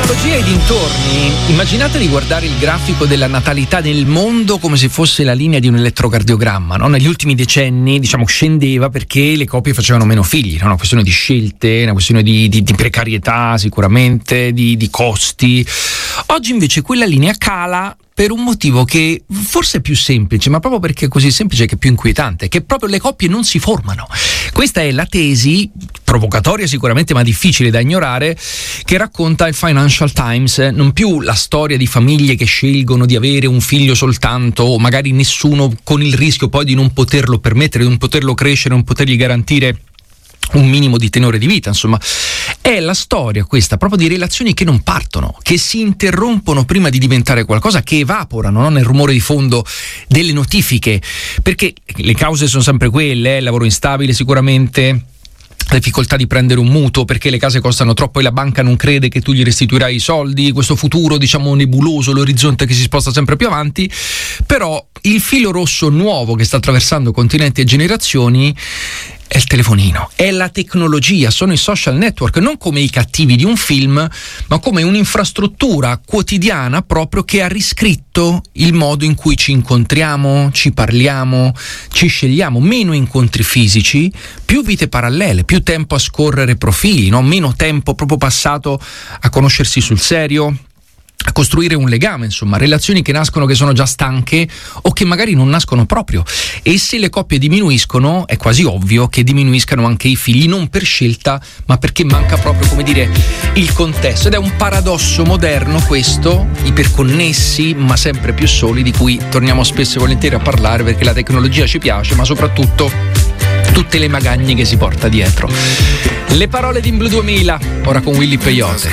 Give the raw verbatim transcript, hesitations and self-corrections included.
tecnologia e dintorni. Immaginate di guardare il grafico della natalità nel mondo come se fosse la linea di un elettrocardiogramma, no? Negli ultimi decenni, diciamo, scendeva perché le coppie facevano meno figli, no? Una questione di scelte, una questione di, di, di precarietà sicuramente, di, di costi. Oggi invece quella linea cala per un motivo che forse è più semplice, ma proprio perché è così semplice che è più inquietante, che proprio le coppie non si formano. Questa è la tesi, provocatoria sicuramente ma difficile da ignorare, che racconta il Financial Times. Non più la storia di famiglie che scelgono di avere un figlio soltanto, o magari nessuno, con il rischio poi di non poterlo permettere, di non poterlo crescere, non potergli garantire un minimo di tenore di vita. Insomma, è la storia questa proprio di relazioni che non partono, che si interrompono prima di diventare qualcosa, che evaporano, no? Nel rumore di fondo delle notifiche, perché le cause sono sempre quelle, eh? Lavoro instabile sicuramente, la difficoltà di prendere un mutuo perché le case costano troppo e la banca non crede che tu gli restituirai i soldi, questo futuro diciamo nebuloso, l'orizzonte che si sposta sempre più avanti. Però il filo rosso nuovo che sta attraversando continenti e generazioni è il telefonino, è la tecnologia, sono i social network, non come i cattivi di un film, ma come un'infrastruttura quotidiana proprio che ha riscritto il modo in cui ci incontriamo, ci parliamo, ci scegliamo. Meno incontri fisici, più vite parallele, più tempo a scorrere profili, no? Meno tempo proprio passato a conoscersi sul serio, a costruire un legame, insomma, relazioni che nascono che sono già stanche o che magari non nascono proprio. E se le coppie diminuiscono, è quasi ovvio che diminuiscano anche i figli, non per scelta, ma perché manca proprio, come dire, il contesto. Ed è un paradosso moderno questo, iperconnessi ma sempre più soli, di cui torniamo spesso e volentieri a parlare perché la tecnologia ci piace, ma soprattutto tutte le magagne che si porta dietro. Le parole di In Blue duemila, ora con Willy Peyote.